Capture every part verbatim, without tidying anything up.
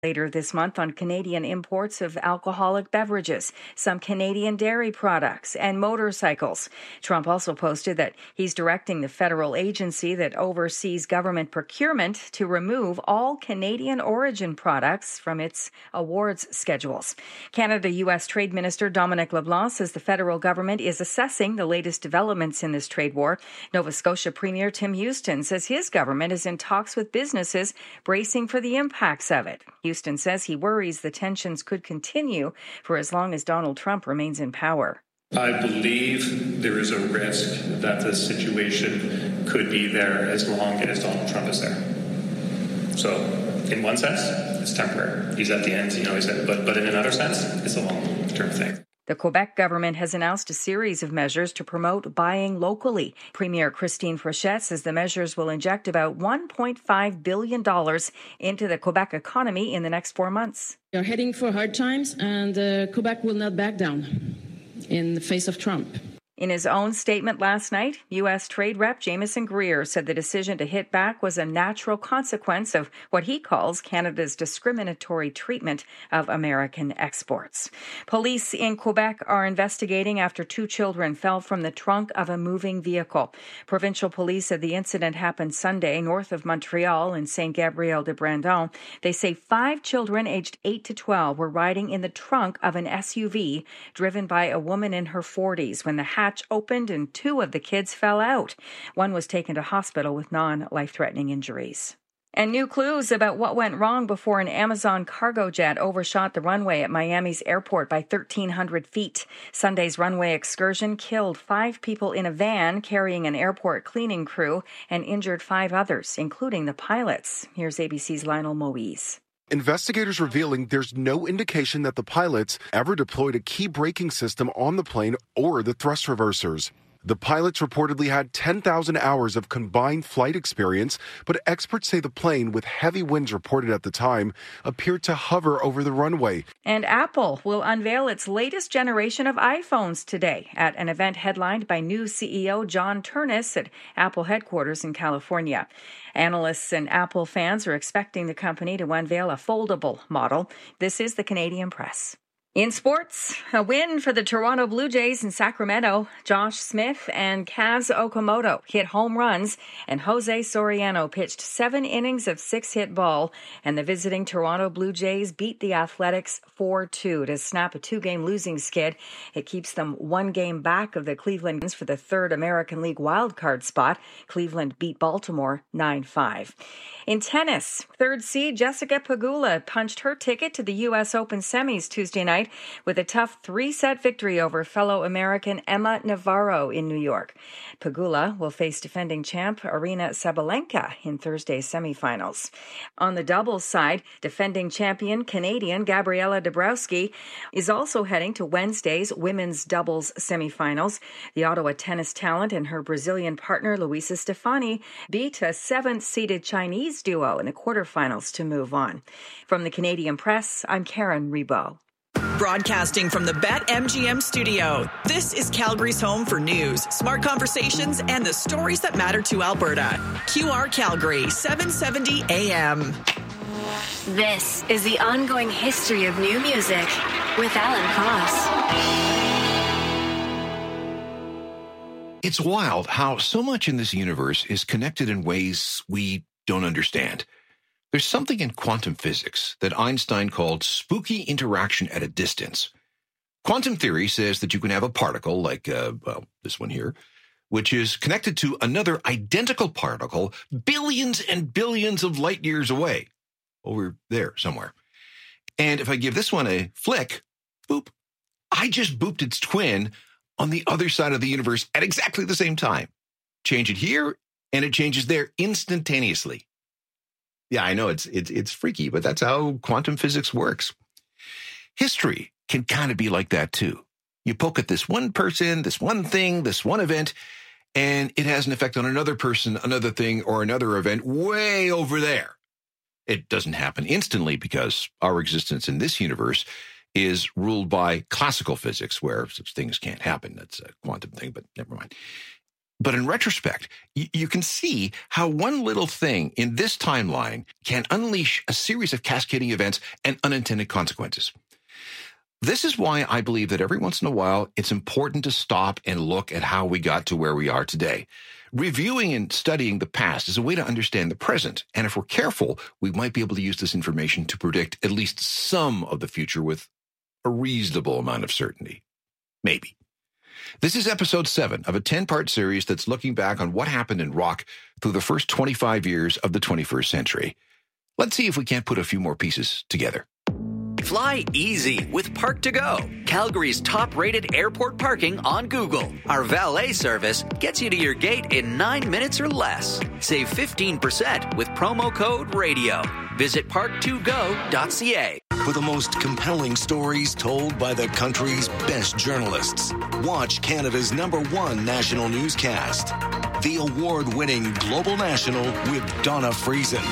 later this month on Canadian imports of alcoholic beverages, some Canadian dairy products, and motorcycles. Trump also posted that he's directing the federal agency that oversees government procurement to remove all Canadian origin products from its awards schedules. Canada-U S Trade Minister Dominic LeBlanc says the federal government is assessing the latest developments in this trade war. Nova Scotia Premier Tim Houston says his government is in talks with businesses bracing for the impacts of it. Houston says he worries the tensions could continue for as long as Donald Trump remains in power. I believe there is a risk that the situation could be there as long as Donald Trump is there. So, in one sense, it's temporary. He's at the end, you know, he said, but, but in another sense, it's a long-term thing. The Quebec government has announced a series of measures to promote buying locally. Premier Christine Fréchette says the measures will inject about one point five billion dollars into the Quebec economy in the next four months. We are heading for hard times, and uh, Quebec will not back down in the face of Trump. In his own statement last night, U S Trade Rep Jameson Greer said the decision to hit back was a natural consequence of what he calls Canada's discriminatory treatment of American exports. Police in Quebec are investigating after two children fell from the trunk of a moving vehicle. Provincial police said the incident happened Sunday north of Montreal in Saint Gabriel de Brandon. They say five children aged eight to twelve were riding in the trunk of an S U V driven by a woman in her forties when the hatch opened and two of the kids fell out. One was taken to hospital with non-life-threatening injuries. And new clues about what went wrong before an Amazon cargo jet overshot the runway at Miami's airport by thirteen hundred feet. Sunday's runway excursion killed five people in a van carrying an airport cleaning crew and injured five others, including the pilots. Here's A B C's Lionel Moise. Investigators revealing there's no indication that the pilots ever deployed a key braking system on the plane or the thrust reversers. The pilots reportedly had ten thousand hours of combined flight experience, but experts say the plane, with heavy winds reported at the time, appeared to hover over the runway. And Apple will unveil its latest generation of iPhones today at an event headlined by new C E O John Ternus at Apple headquarters in California. Analysts and Apple fans are expecting the company to unveil a foldable model. This is the Canadian Press. In sports, a win for the Toronto Blue Jays in Sacramento. Josh Smith and Kaz Okamoto hit home runs, and Jose Soriano pitched seven innings of six-hit ball, and the visiting Toronto Blue Jays beat the Athletics four two to snap a two-game losing skid. It keeps them one game back of the Cleveland Indians for the third American League wildcard spot. Cleveland beat Baltimore nine five. In tennis, third seed Jessica Pegula punched her ticket to the U S Open semis Tuesday night with a tough three-set victory over fellow American Emma Navarro in New York. Pegula will face defending champ Aryna Sabalenka in Thursday's semifinals. On the doubles side, defending champion Canadian Gabriela Dabrowski is also heading to Wednesday's women's doubles semifinals. The Ottawa tennis talent and her Brazilian partner Luisa Stefani beat a seventh-seeded Chinese duo in the quarterfinals to move on. From the Canadian Press, I'm Karen Rebo. Broadcasting from the BetMGM studio, this is Calgary's home for news, smart conversations, and the stories that matter to Alberta. Q R Calgary, seven seventy A M. This is the ongoing history of new music with Alan Cross. It's wild how so much in this universe is connected in ways we don't understand. There's something in quantum physics that Einstein called spooky interaction at a distance. Quantum theory says that you can have a particle, like, uh, well, this one here, which is connected to another identical particle billions and billions of light years away, over there somewhere. And if I give this one a flick, boop, I just booped its twin on the other side of the universe at exactly the same time. Change it here, and it changes there instantaneously. Yeah, I know it's it's it's freaky, but that's how quantum physics works. History can kind of be like that too. You poke at this one person, this one thing, this one event, and it has an effect on another person, another thing, or another event way over there. It doesn't happen instantly because our existence in this universe is ruled by classical physics, where such things can't happen. That's a quantum thing, but never mind. But in retrospect, y- you can see how one little thing in this timeline can unleash a series of cascading events and unintended consequences. This is why I believe that every once in a while, it's important to stop and look at how we got to where we are today. Reviewing and studying the past is a way to understand the present. And if we're careful, we might be able to use this information to predict at least some of the future with a reasonable amount of certainty. Maybe. This is episode seven of a ten-part series that's looking back on what happened in rock through the first twenty-five years of the twenty-first century. Let's see if we can't put a few more pieces together. Fly easy with Park to Go, Calgary's top-rated airport parking on Google. Our valet service gets you to your gate in nine minutes or less. Save fifteen percent with promo code RADIO. Visit park to go dot c a. For the most compelling stories told by the country's best journalists, watch Canada's number one national newscast, the award-winning Global National with Donna Friesen.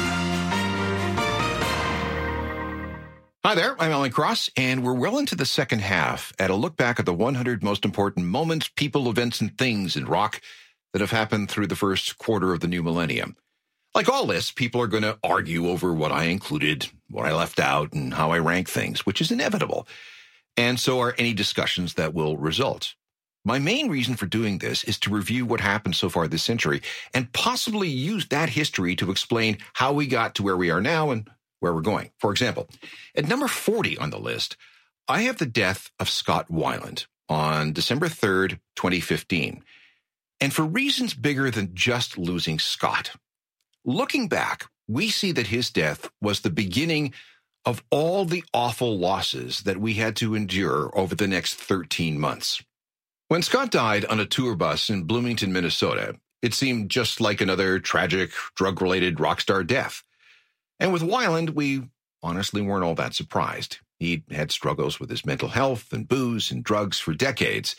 Hi there, I'm Alan Cross, and we're well into the second half at a look back at the one hundred most important moments, people, events, and things in rock that have happened through the first quarter of the new millennium. Like all lists, people are going to argue over what I included, what I left out, and how I rank things, which is inevitable. And so are any discussions that will result. My main reason for doing this is to review what happened so far this century and possibly use that history to explain how we got to where we are now and where we're going. For example, at number forty on the list, I have the death of Scott Weiland on December third, twenty fifteen. And for reasons bigger than just losing Scott. Looking back, we see that his death was the beginning of all the awful losses that we had to endure over the next thirteen months. When Scott died on a tour bus in Bloomington, Minnesota, it seemed just like another tragic, drug-related rock star death. And with Weiland, we honestly weren't all that surprised. He'd had struggles with his mental health and booze and drugs for decades.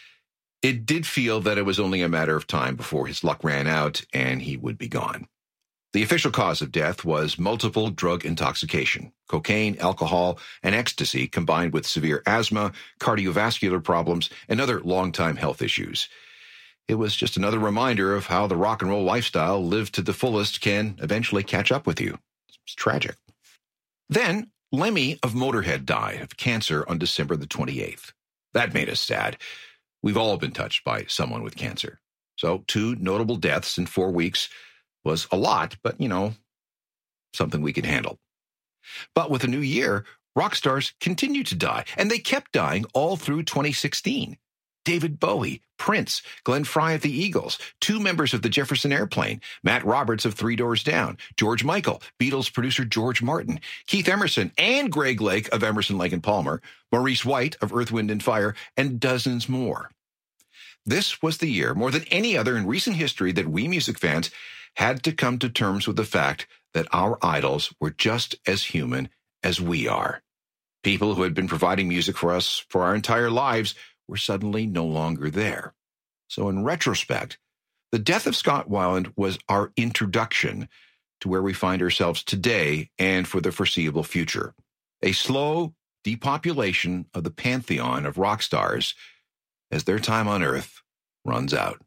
It did feel that it was only a matter of time before his luck ran out and he would be gone. The official cause of death was multiple drug intoxication, cocaine, alcohol, and ecstasy combined with severe asthma, cardiovascular problems, and other long-time health issues. It was just another reminder of how the rock and roll lifestyle lived to the fullest can eventually catch up with you. It's tragic. Then, Lemmy of Motorhead died of cancer on December the twenty-eighth. That made us sad. We've all been touched by someone with cancer. So, two notable deaths in four weeks was a lot, but, you know, something we could handle. But with a new year, rock stars continued to die, and they kept dying all through twenty sixteen. David Bowie, Prince, Glenn Frey of the Eagles, two members of the Jefferson Airplane, Matt Roberts of Three Doors Down, George Michael, Beatles producer George Martin, Keith Emerson and Greg Lake of Emerson, Lake and Palmer, Maurice White of Earth, Wind and Fire, and dozens more. This was the year, more than any other in recent history, that we music fans had to come to terms with the fact that our idols were just as human as we are. People who had been providing music for us for our entire lives were suddenly no longer there. So in retrospect, the death of Scott Weiland was our introduction to where we find ourselves today and for the foreseeable future. A slow depopulation of the pantheon of rock stars as their time on Earth runs out.